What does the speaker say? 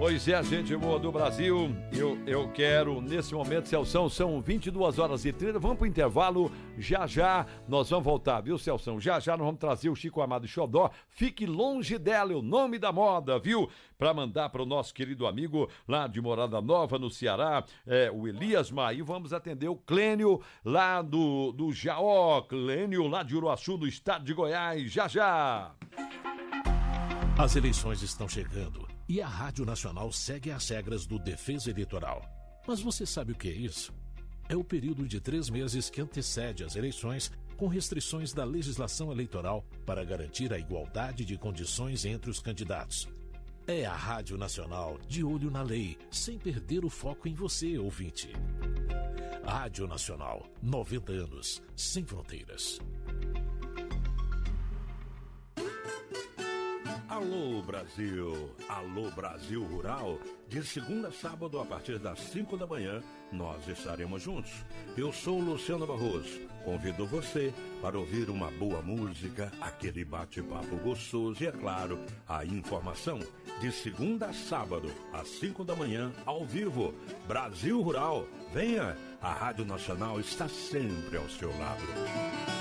Pois é, gente boa do Brasil, eu quero, nesse momento, Celção, são 22h30, vamos pro intervalo, já nós vamos voltar, viu, Celção? Já nós vamos trazer o Chico Amado Xodó, fique longe dela, é o nome da moda, viu? Pra mandar pro nosso querido amigo lá de Morada Nova, no Ceará, o Elias Maí, vamos atender o Clênio lá do Jaó, Clênio lá de Uruaçu, do estado de Goiás, já! As eleições estão chegando e a Rádio Nacional segue as regras do Defesa Eleitoral. Mas você sabe o que é isso? É o período de 3 meses que antecede as eleições, com restrições da legislação eleitoral para garantir a igualdade de condições entre os candidatos. É a Rádio Nacional de olho na lei, sem perder o foco em você, ouvinte. Rádio Nacional, 90 anos, sem fronteiras. Alô Brasil, alô Brasil Rural, de segunda a sábado a partir das 5 da manhã, nós estaremos juntos. Eu sou Luciano Barroso, convido você para ouvir uma boa música, aquele bate-papo gostoso e, é claro, a informação. De segunda a sábado, às 5 da manhã, ao vivo, Brasil Rural, venha, a Rádio Nacional está sempre ao seu lado.